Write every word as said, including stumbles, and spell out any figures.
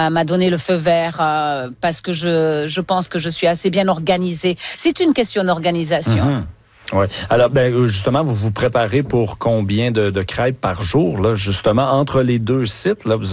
m'a, m'a donné le feu vert euh, parce que je, je pense que je suis assez bien organisée. C'est une question d'organisation. Mm-hmm. Oui. Alors, ben, justement, vous vous préparez pour combien de, de crêpes par jour, là, justement, entre les deux sites, là, vous